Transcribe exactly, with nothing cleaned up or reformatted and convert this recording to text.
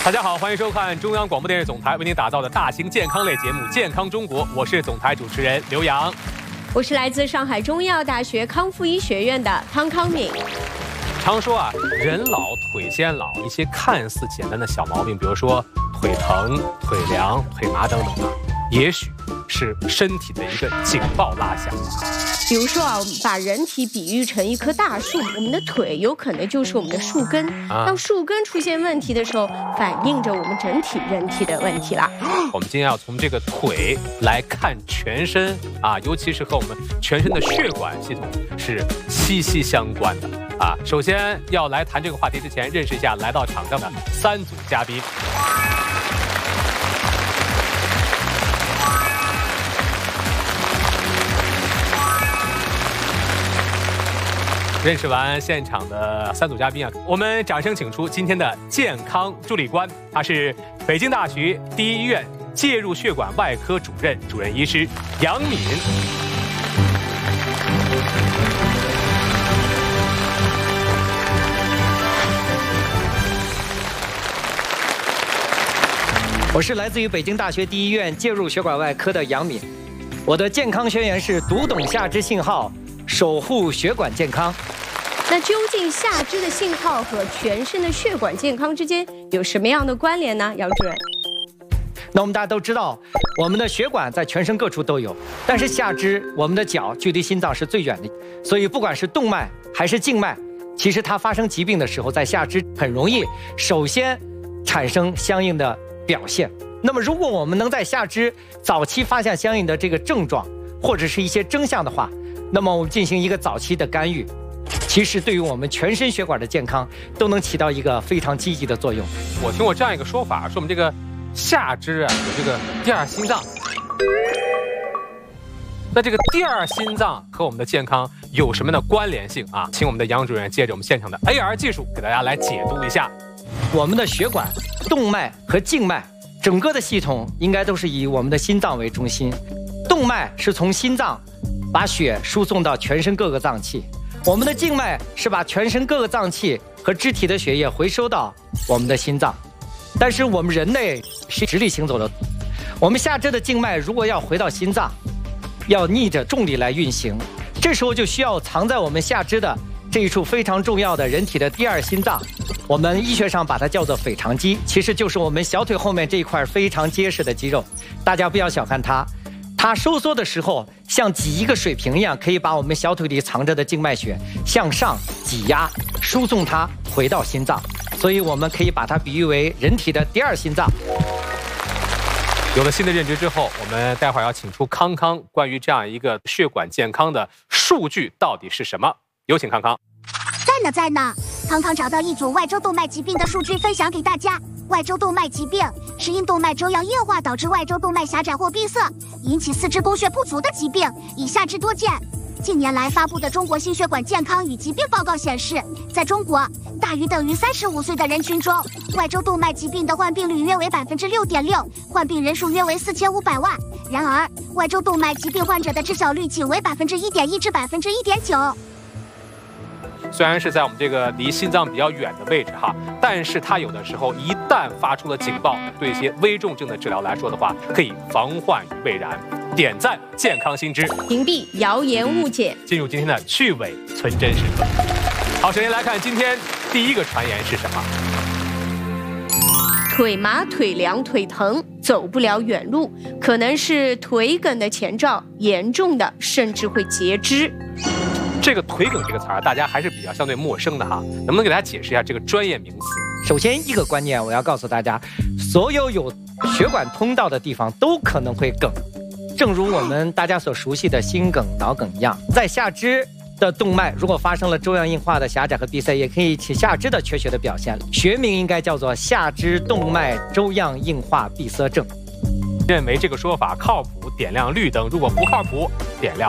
大家好，欢迎收看中央广播电视总台为您打造的大型健康类节目《健康中国》，我是总台主持人刘洋， 我是来自上海中医药大学康复医学院的汤康敏。 常说啊，人老腿先老，一些看似简单的小毛病，比如说腿疼、腿凉、腿麻等等啊，也许是身体的一个警报拉响。 比如说啊，我们把人体比喻成一棵大树，我们的腿有可能就是我们的树根。啊、当树根出现问题的时候，反映着我们整体人体的问题啦。 我们今天要从这个腿来看全身啊，尤其是和我们全身的血管系统是息息相关的啊。首先要来谈这个话题之前，认识一下来到场上的三组嘉宾。认识完现场的三组嘉宾啊，我们掌声请出今天的健康助理官，他是北京大学第一医院介入血管外科主任、主任医师杨敏。 我是来自于北京大学第一医院介入血管外科的杨敏，我的健康宣言是读懂下肢信号，守护血管健康。 那究竟下肢的信号和全身的血管健康之间有什么样的关联呢？杨主任。 那我们大家都知道，我们的血管在全身各处都有，但是下肢，我们的脚距离心脏是最远的，所以不管是动脉还是静脉，其实它发生疾病的时候，在下肢很容易首先产生相应的表现。那么如果我们能在下肢早期发现相应的这个症状或者是一些征象的话，那么我们进行一个早期的干预，其实对于我们全身血管的健康都能起到一个非常积极的作用。 我听过这样一个说法，说我们这个下肢啊有这个第二心脏，那这个第二心脏和我们的健康有什么样的关联性啊？请我们的杨主任借着我们现场的 A R 技术给大家来解读一下。 我们的血管、动脉和静脉整个的系统应该都是以我们的心脏为中心，动脉是从心脏把血输送到全身各个脏器，我们的静脉是把全身各个脏器和肢体的血液回收到我们的心脏。但是我们人类是直立行走的，我们下肢的静脉如果要回到心脏，要逆着重力来运行，这时候就需要藏在我们下肢的这一处非常重要的人体的第二心脏，我们医学上把它叫做腓肠肌，其实就是我们小腿后面这一块非常结实的肌肉。大家不要小看它，它收缩的时候像挤一个水瓶一样，可以把我们小腿里藏着的静脉血向上挤压，输送它回到心脏，所以我们可以把它比喻为人体的第二心脏。 有了新的认知之后，我们待会儿要请出康康，关于这样一个血管健康的数据到底是什么？有请康康。 在呢在呢，康康找到一组外周动脉疾病的数据分享给大家。外周动脉疾病是因动脉粥样硬化导致外周动脉狭窄或闭塞，引起四肢供血不足的疾病，以下之多见。近年来发布的《中国心血管健康与疾病报告》显示，在中国大于等于三十五岁的人群中，外周动脉疾病的患病率约为百分之六点六，患病人数约为四千五百万。然而，外周动脉疾病患者的致小率仅为百分之一点一至百分之一点九。 虽然是在我们这个离心脏比较远的位置哈，但是它有的时候一旦发出了警报，对一些危重症的治疗来说的话，可以防患于未然。点赞健康新知， 屏蔽谣言误解。 进入今天的趣伪存真时刻。好，首先来看今天第一个传言是什么？ 腿麻、腿凉、腿疼，走不了远路，可能是腿梗的前兆，严重的甚至会截肢。 这个腿梗这个词儿，大家还是比较相对陌生的哈，能不能给大家解释一下这个专业名词？ 首先一个观念，我要告诉大家，所有有血管通道的地方都可能会梗，正如我们大家所熟悉的心梗、脑梗一样，在下肢的动脉如果发生了粥样硬化的狭窄和闭塞，也可以起下肢的缺血的表现，学名应该叫做下肢动脉粥样硬化闭塞症。 认为这个说法靠谱，点亮绿灯；如果不靠谱，点亮